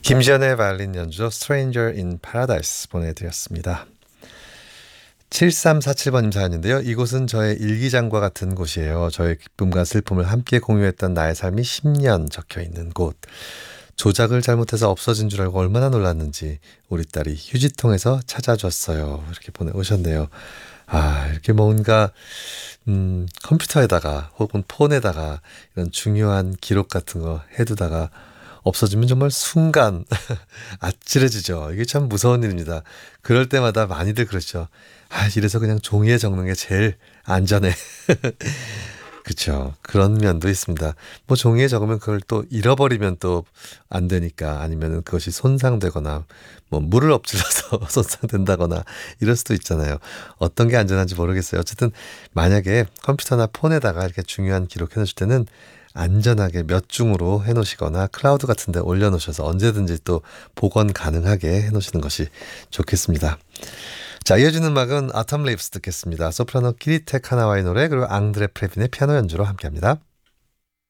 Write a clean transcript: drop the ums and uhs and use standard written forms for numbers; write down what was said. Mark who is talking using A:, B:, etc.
A: 김지연의 바이올린 연주로 Stranger in Paradise 보내드렸습니다. 7347번님 사연인데요. 이곳은 저의 일기장과 같은 곳이에요. 저의 기쁨과 슬픔을 함께 공유했던 나의 삶이 10년 적혀있는 곳. 조작을 잘못해서 없어진 줄 알고 얼마나 놀랐는지 우리 딸이 휴지통에서 찾아줬어요. 이렇게 보내오셨네요. 아, 이렇게 뭔가 컴퓨터에다가 혹은 폰에다가 이런 중요한 기록 같은 거 해두다가 없어지면 정말 순간 아찔해지죠. 이게 참 무서운 일입니다. 그럴 때마다 많이들 그렇죠. 아, 이래서 그냥 종이에 적는 게 제일 안전해. 그쵸. 그런 면도 있습니다. 뭐 종이에 적으면 그걸 또 잃어버리면 또 안 되니까 아니면은 그것이 손상되거나 뭐 물을 엎질러서 손상된다거나 이럴 수도 있잖아요. 어떤 게 안전한지 모르겠어요. 어쨌든 만약에 컴퓨터나 폰에다가 이렇게 중요한 기록해 놓으실 때는 안전하게 몇 중으로 해 놓으시거나 클라우드 같은 데 올려 놓으셔서 언제든지 또 복원 가능하게 해 놓으시는 것이 좋겠습니다. 자, 이어지는 음악은 아텀 립스 듣겠습니다. 소프라노 키리테 카나와의 노래 그리고 앙드레 프레빈의 피아노 연주로 함께합니다.